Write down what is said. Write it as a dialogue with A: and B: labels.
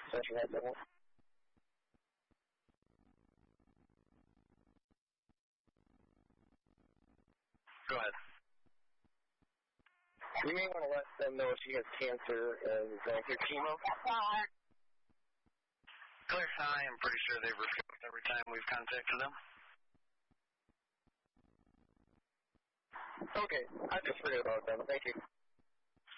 A: extension has that one.
B: Go ahead.
A: You may want to let them know if she has cancer and going through chemo.
B: Clear. I am pretty sure they've refused every time we've contacted them.
A: Okay, I just forget about them. Thank you.